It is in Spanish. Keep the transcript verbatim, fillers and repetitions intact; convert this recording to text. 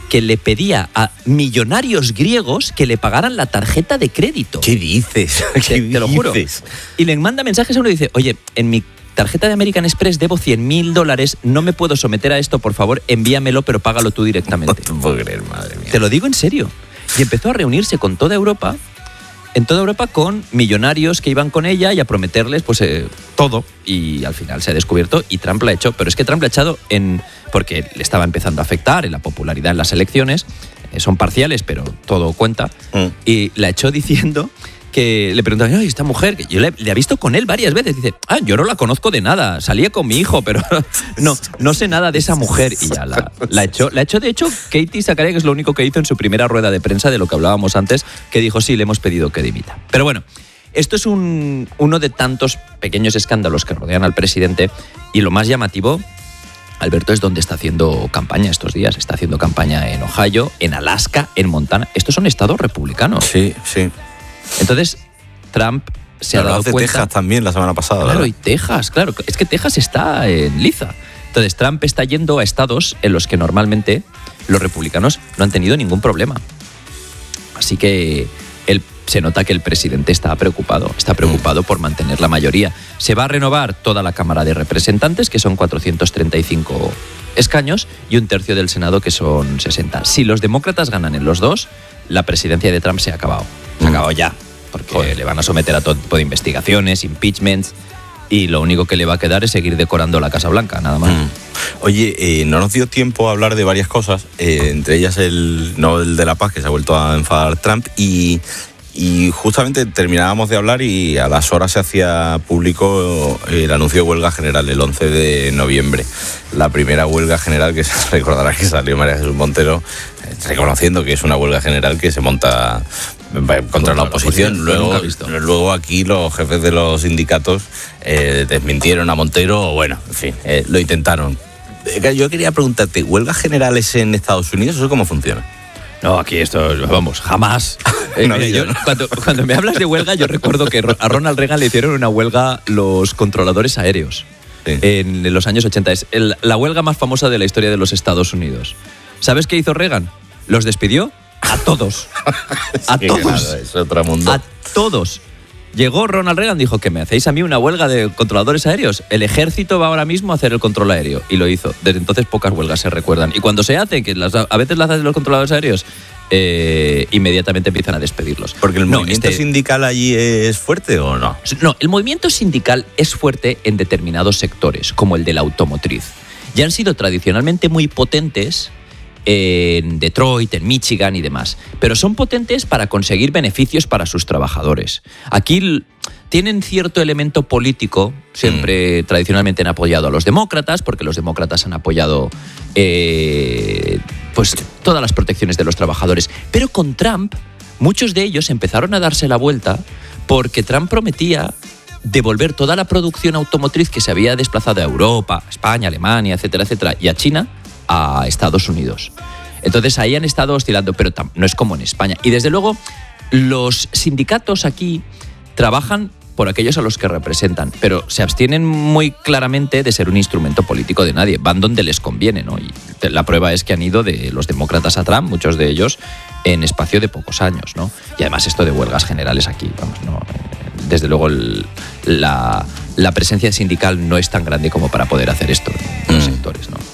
que le pedía a millonarios griegos que le pagaran la tarjeta de crédito. ¿Qué dices? ¿Qué te, te lo juro. dices? Y le manda mensajes a uno y dice, oye, en mi tarjeta de American Express debo cien mil dólares, no me puedo someter a esto, por favor, envíamelo, pero págalo tú directamente. No te puedo creer, madre mía. Te lo digo en serio. Y empezó a reunirse con toda Europa, en toda Europa con millonarios que iban con ella y a prometerles pues eh, todo. Y al final se ha descubierto y Trump la ha hecho. Pero es que Trump la ha echado en... porque le estaba empezando a afectar en la popularidad en las elecciones. Eh, son parciales, pero todo cuenta. Mm. Y la echó diciendo que le preguntaban, ay, esta mujer, que yo le, le he visto con él varias veces. Dice, ah, yo no la conozco de nada. Salía con mi hijo, pero no, no sé nada de esa mujer. Y ya la, la echó. La echó, de hecho, Katie Sacaria, que es lo único que hizo en su primera rueda de prensa de lo que hablábamos antes, que dijo, sí, le hemos pedido que dimita. Pero bueno, esto es un, uno de tantos pequeños escándalos que rodean al presidente. Y lo más llamativo, Alberto, es donde está haciendo campaña estos días. Está haciendo campaña en Ohio, en Alaska, en Montana. Estos son estados republicanos. Sí, sí. Entonces, Trump se Pero ha dado hace cuenta... Texas también la semana pasada, Claro, ¿verdad? y Texas, claro. Es que Texas está en liza. Entonces, Trump está yendo a estados en los que normalmente los republicanos no han tenido ningún problema. Así que él, se nota que el presidente está preocupado. Está preocupado por mantener la mayoría. Se va a renovar toda la Cámara de Representantes, que son cuatrocientos treinta y cinco escaños, y un tercio del Senado, que son sesenta. Si los demócratas ganan en los dos, la presidencia de Trump se ha acabado. Se ha acabado ya. Porque Joder. le van a someter a todo tipo de investigaciones, impeachments, y lo único que le va a quedar es seguir decorando la Casa Blanca, nada más. Mm. Oye, eh, no nos dio tiempo a hablar de varias cosas, eh, entre ellas el Nobel de la Paz, que se ha vuelto a enfadar Trump, y, y justamente terminábamos de hablar y a las horas se hacía público el anuncio de huelga general el once de noviembre. La primera huelga general, que se recordará que salió María Jesús Montero reconociendo que es una huelga general que se monta contra, contra la oposición. La oposición. Luego, luego aquí los jefes de los sindicatos eh, desmintieron a Montero, bueno, en fin, eh, lo intentaron. Yo quería preguntarte, ¿huelgas generales en Estados Unidos? ¿Eso cómo funciona? No, aquí esto, vamos, jamás. Eh, no, yo, no. Cuando, cuando me hablas de huelga, yo recuerdo que a Ronald Reagan le hicieron una huelga los controladores aéreos sí. en los años ochenta. Es el, la huelga más famosa de la historia de los Estados Unidos. ¿Sabes qué hizo Reagan? Los despidió a todos. A sí, todos. Claro, es otro mundo. A todos. Llegó Ronald Reagan, dijo que me hacéis a mí una huelga de controladores aéreos. El ejército va ahora mismo a hacer el control aéreo. Y lo hizo. Desde entonces pocas huelgas se recuerdan. Y cuando se hace, que las, a veces las hacen los controladores aéreos, eh, inmediatamente empiezan a despedirlos. ¿Porque el no, movimiento este, sindical allí es fuerte o no? No, el movimiento sindical es fuerte en determinados sectores, como el de la automotriz. Ya han sido tradicionalmente muy potentes en Detroit, en Michigan y demás. Pero son potentes para conseguir beneficios para sus trabajadores. Aquí tienen cierto elemento político, siempre mm. tradicionalmente han apoyado a los demócratas, porque los demócratas han apoyado eh, pues, todas las protecciones de los trabajadores. Pero con Trump, muchos de ellos empezaron a darse la vuelta porque Trump prometía devolver toda la producción automotriz que se había desplazado a Europa, a España, Alemania, etcétera, etcétera, y a China, a Estados Unidos. Entonces ahí han estado oscilando, pero no es como en España. Y desde luego los sindicatos aquí trabajan por aquellos a los que representan, pero se abstienen muy claramente de ser un instrumento político de nadie. Van donde les conviene, ¿no? Y la prueba es que han ido de los demócratas a Trump, muchos de ellos en espacio de pocos años, ¿no? Y además esto de huelgas generales aquí, vamos, no, desde luego el, la, la presencia sindical no es tan grande como para poder hacer esto en los mm. sectores, ¿no?